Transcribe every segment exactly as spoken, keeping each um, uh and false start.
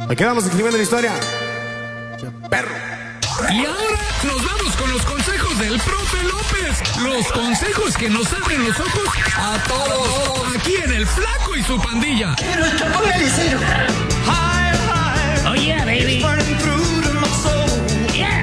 Ahí quedamos escribiendo la historia. Perro. Y ahora nos vamos con los consejos del profe López. Los consejos que nos abren los ojos a todos. Aquí en El Flaco y su pandilla. Oh yeah, baby. Yeah.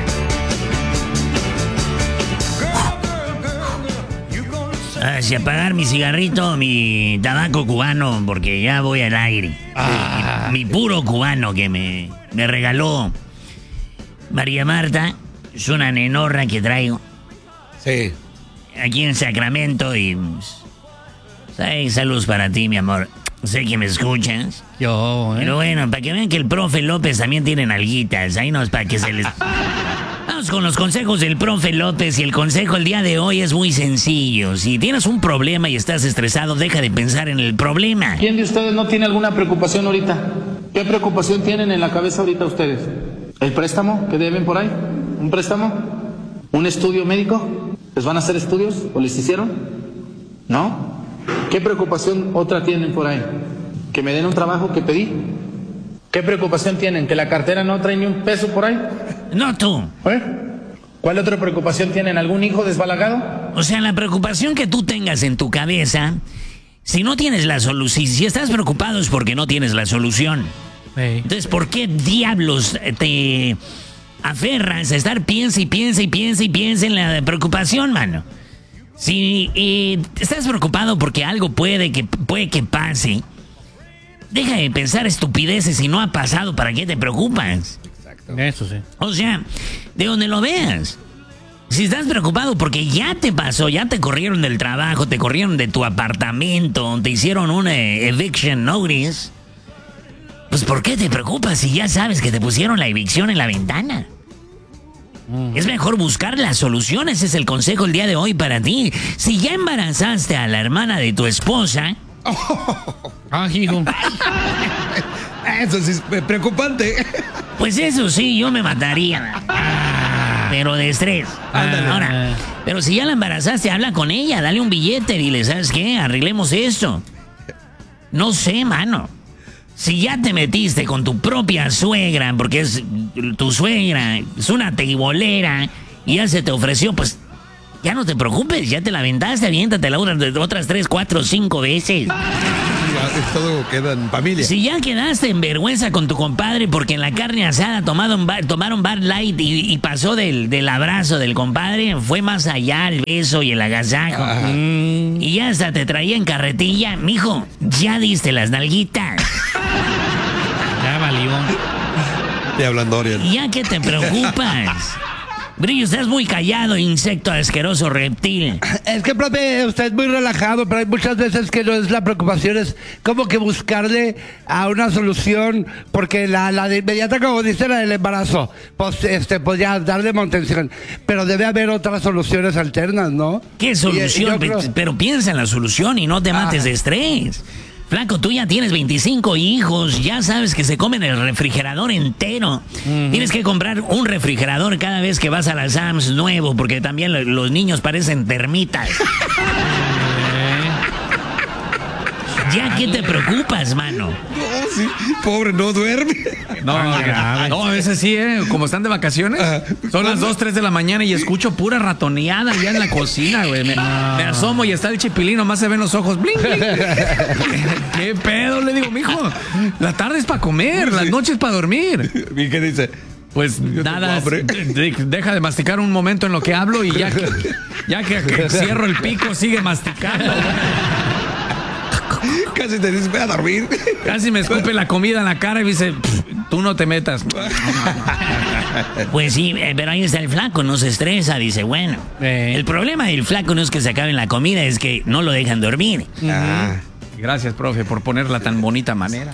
Hacia apagar mi cigarrito, mi tabaco cubano, porque ya voy al aire. Ah. Mi, mi puro cubano que me, me regaló María Marta. Es una nenorra que traigo Sí. aquí en Sacramento y... ¿sabes? Saludos para ti, mi amor. Sé que me escuchas. Yo, ¿eh? Pero bueno, para que vean que el profe López también tiene nalguitas. Ahí no es para que se les... Vamos con los consejos del profe López. Y el consejo el día de hoy es muy sencillo. Si tienes un problema y estás estresado, deja de pensar en el problema. ¿Quién de ustedes no tiene alguna preocupación ahorita? ¿Qué preocupación tienen en la cabeza ahorita ustedes? ¿El préstamo que deben por ahí? ¿Un préstamo? ¿Un estudio médico? ¿Les van a hacer estudios o les hicieron? ¿No? ¿Qué preocupación otra tienen por ahí? ¿Que me den un trabajo que pedí? ¿Qué preocupación tienen? ¿Que la cartera no trae ni un peso por ahí? No tú. ¿Eh? ¿Cuál otra preocupación tienen? ¿Algún hijo desbalagado? O sea, la preocupación que tú tengas en tu cabeza, si no tienes la solución, si estás preocupado es porque no tienes la solución. Hey. Entonces, ¿por qué diablos te aferras a estar piensa y piensa y piensa y piensa en la preocupación, mano? Si eh, estás preocupado porque algo puede que, puede que pase, deja de pensar estupideces si no ha pasado, ¿para qué te preocupas? Eso sí. O sea, de donde lo veas. Si estás preocupado porque ya te pasó, ya te corrieron del trabajo, te corrieron de tu apartamento, te hicieron una eviction notice, pues ¿por qué te preocupas si ya sabes que te pusieron la evicción en la ventana? Mm. Es mejor buscar la solución, ese es el consejo el día de hoy para ti. Si ya embarazaste a la hermana de tu esposa... Ah, hijo. Eso sí es preocupante. Pues eso sí, yo me mataría. Pero de estrés. Ándale. Ahora, pero si ya la embarazaste, habla con ella, dale un billete, dile, ¿sabes qué? Arreglemos esto. No sé, mano. Si ya te metiste con tu propia suegra, porque es tu suegra, es una teibolera, y ya se te ofreció, pues ya no te preocupes, ya te la aventaste, aviéntatela otras tres, cuatro, cinco veces. Todo queda en familia. Si ya quedaste en vergüenza con tu compadre porque en la carne asada tomaron bar, tomaron Bud Light y, y pasó del, del abrazo del compadre, fue más allá el beso y el agasajo. Mm, y ya hasta te traía en carretilla, mijo, ya diste las nalguitas. Ya valió. Te hablan Dorian. ¿Ya qué te preocupas? Brillo, estás muy callado, insecto asqueroso reptil. Es que, profe, usted es muy relajado, pero hay muchas veces que no es la preocupación, es como que buscarle a una solución, porque la, la de inmediata, como dice la del embarazo, pues este, pues ya darle manutención, pero debe haber otras soluciones alternas, ¿no? ¿Qué solución? Y- y yo creo- Pero piensa en la solución y no te mates Ah. de estrés. Flaco, tú ya tienes veinticinco hijos, ya sabes que se comen el refrigerador entero. Uh-huh. Tienes que comprar un refrigerador cada vez que vas a la Sam's nuevo, porque también lo, los niños parecen termitas. ¿Ya qué te preocupas, mano? No, sí. Pobre, no duerme. No, grave. no, a veces sí, ¿eh? Como están de vacaciones, son las dos, tres de la mañana y escucho pura ratoneada ya en la cocina, güey. Me, me asomo y está el chipilín, nomás se ven los ojos. Bling, bling. ¿Qué pedo? Le digo, mijo, la tarde es para comer, las noches para dormir. ¿Y qué dice? Pues nada, hambre. de- de- deja de masticar un momento en lo que hablo y ya que, ya que, que cierro el pico sigue masticando. Casi te dice, ve a dormir. Casi me escupe la comida en la cara y me dice, tú no te metas. Pues sí, eh, pero ahí está el flaco, no se estresa, dice, bueno. Eh. El problema del flaco no es que se acabe la comida, es que no lo dejan dormir. Ah. Gracias, profe, por ponerla tan bonita manera.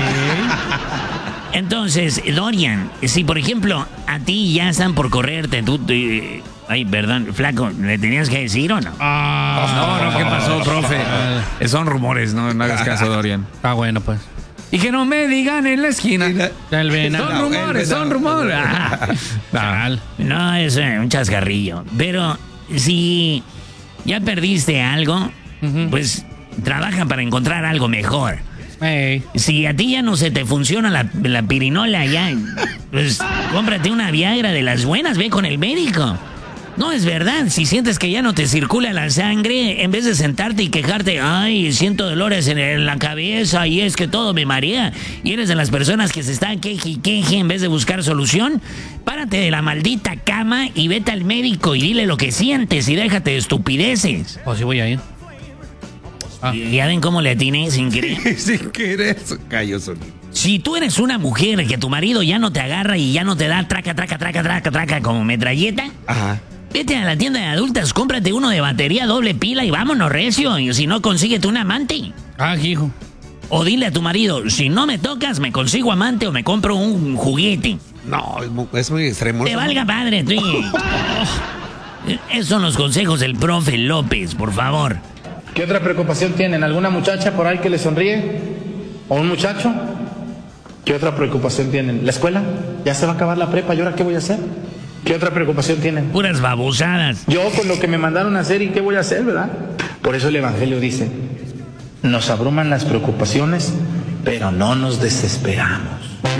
Entonces, Dorian, si por ejemplo a ti ya están por correrte, tú... te- ay, perdón, flaco, ¿le tenías que decir o no? No, no, ¿qué pasó, profe? Eh, Son rumores, no, no hagas caso, Dorian. Ah, bueno, pues. Y que no me digan en la esquina. El venado. Son rumores, son rumores. Ah, Chal. No, es eh, un chascarrillo. Pero si ya perdiste algo, pues trabaja para encontrar algo mejor. Ey. Si a ti ya no se te funciona la, la pirinola, ya, pues cómprate una Viagra de las buenas, ve con el médico. No, es verdad, si sientes que ya no te circula la sangre, en vez de sentarte y quejarte, ay, siento dolores en, en la cabeza y es que todo me marea, y eres de las personas que se están queje y queje en vez de buscar solución, párate de la maldita cama y vete al médico y dile lo que sientes y déjate de estupideces. O si voy a ir. Ah. Y ya ven cómo le atiné sin querer. Sin querer, cayó sonido. Si tú eres una mujer que tu marido ya no te agarra y ya no te da traca, traca, traca, traca, traca como metralleta, Ajá. vete a la tienda de adultas, cómprate uno de batería doble pila y vámonos recio. Y si no, consíguete un amante. Ah, hijo. O dile a tu marido, si no me tocas, me consigo amante o me compro un juguete. No, es muy, es muy extremo. Te eso, valga padre, tú. Esos son los consejos del profe López, por favor. ¿Qué otra preocupación tienen? ¿Alguna muchacha por ahí que le sonríe? ¿O un muchacho? ¿Qué otra preocupación tienen? ¿La escuela? ¿Ya se va a acabar la prepa? ¿Y ahora qué voy a hacer? ¿Qué otra preocupación tienen? Puras babosadas. Yo con lo que me mandaron a hacer y qué voy a hacer, ¿verdad? Por eso el Evangelio dice, nos abruman las preocupaciones, pero no nos desesperamos.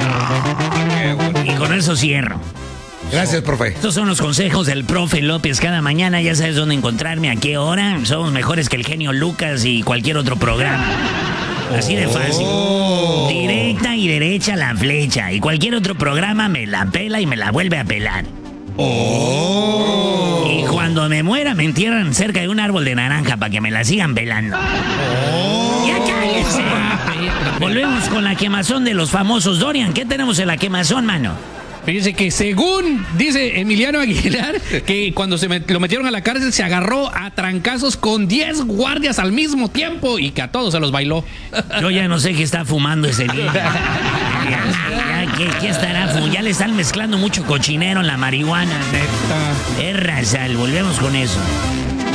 Y con eso cierro. Gracias, profe. Estos son los consejos del profe López cada mañana. Ya sabes dónde encontrarme, a qué hora. Somos mejores que el genio Lucas y cualquier otro programa. Así de fácil. Directa y derecha la flecha. Y cualquier otro programa me la pela y me la vuelve a pelar. Y cuando me muera me entierran cerca de un árbol de naranja para que me la sigan pelando. ¡Ya cállense! Volvemos con la quemazón de los famosos. Dorian, ¿qué tenemos en la quemazón, mano? Fíjese que según dice Emiliano Aguilar, que cuando se met- lo metieron a la cárcel se agarró a trancazos con diez guardias al mismo tiempo y que a todos se los bailó. Yo ya no sé qué está fumando ese niño. Ya, ¿qué, qué estará fumando? Ya le están mezclando mucho cochinero en la marihuana. Es razal, volvemos con eso.